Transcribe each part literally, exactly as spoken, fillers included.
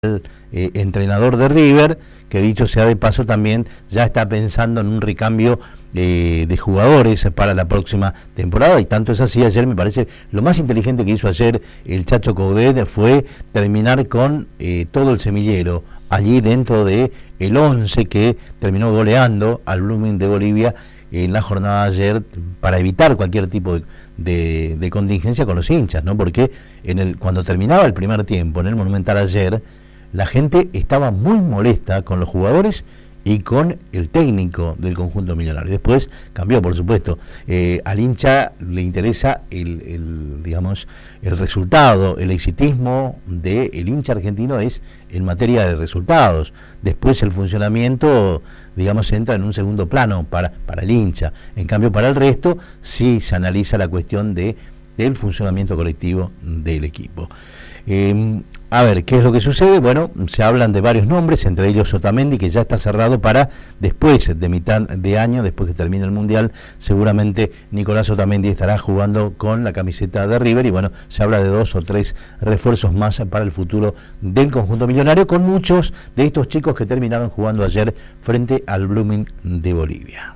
el eh, entrenador de River, que dicho sea de paso también ya está pensando en un recambio eh, de jugadores para la próxima temporada, y tanto es así. Ayer me parece lo más inteligente que hizo ayer el Chacho Coudet fue terminar con eh, todo el semillero allí dentro de el once que terminó goleando al Blooming de Bolivia en la jornada de ayer, para evitar cualquier tipo de, de, de contingencia con los hinchas, ¿no? Porque en el cuando terminaba el primer tiempo en el Monumental ayer, la gente estaba muy molesta con los jugadores y con el técnico del conjunto millonario. Después cambió, por supuesto. Eh, al hincha le interesa el, el, digamos, el resultado, el exitismo del hincha argentino es en materia de resultados. Después el funcionamiento, digamos, entra en un segundo plano para, para el hincha. En cambio, para el resto, sí se analiza la cuestión de, del funcionamiento colectivo del equipo. Eh, a ver, ¿qué es lo que sucede? Bueno, se hablan de varios nombres, entre ellos Otamendi, que ya está cerrado para después de mitad de año, después que termine el Mundial, seguramente Nicolás Otamendi estará jugando con la camiseta de River, y bueno, se habla de dos o tres refuerzos más para el futuro del conjunto millonario, con muchos de estos chicos que terminaron jugando ayer frente al Blooming de Bolivia.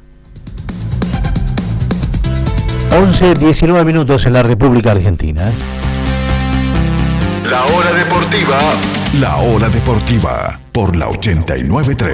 once diecinueve minutos en la República Argentina. La Hora Deportiva. La Hora Deportiva por la ochenta y nueve punto tres.